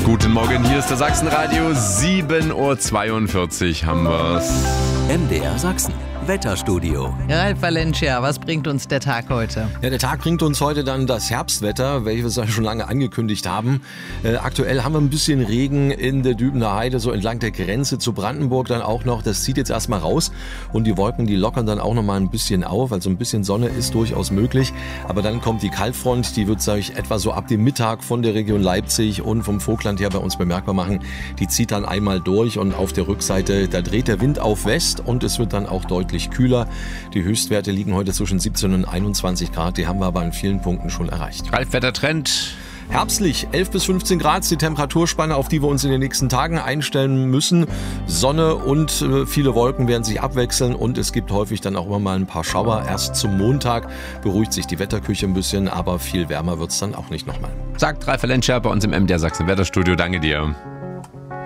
Guten Morgen, hier ist der Sachsenradio, 7:42 Uhr haben wir's. MDR Sachsen, Wetterstudio. Ralf Valencia, was bringt uns der Tag heute? Ja, der Tag bringt uns heute dann das Herbstwetter, welches wir schon lange angekündigt haben. Aktuell haben wir ein bisschen Regen in der Dübener Heide, so entlang der Grenze zu Brandenburg dann auch noch. Das zieht jetzt erstmal raus und die Wolken, die lockern dann auch noch mal ein bisschen auf. Also ein bisschen Sonne ist durchaus möglich. Aber dann kommt die Kaltfront, die wird, sage ich, etwa so ab dem Mittag von der Region Leipzig und vom Vogtland her bei uns bemerkbar machen. Die zieht dann einmal durch und auf der Rückseite, da dreht der Wind auf West und es wird dann auch deutlich kühler. Die Höchstwerte liegen heute zwischen 17 und 21 Grad. Die haben wir aber an vielen Punkten schon erreicht. Ralf, Wettertrend. Herbstlich, 11 bis 15 Grad ist die Temperaturspanne, auf die wir uns in den nächsten Tagen einstellen müssen. Sonne und viele Wolken werden sich abwechseln und es gibt häufig dann auch immer mal ein paar Schauer. Erst zum Montag beruhigt sich die Wetterküche ein bisschen, aber viel wärmer wird es dann auch nicht nochmal. Sagt Ralf Valencia bei uns im MDR Sachsen Wetterstudio. Danke dir.